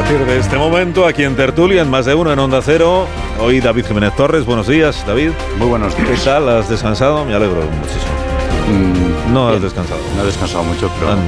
partir de este momento, aquí en Tertulia, en Más de Uno, en Onda Cero, hoy David Jiménez Torres. Buenos días, David. Muy buenos días. ¿Qué tal? ¿Has descansado? Me alegro muchísimo. No has descansado. No he descansado mucho, pero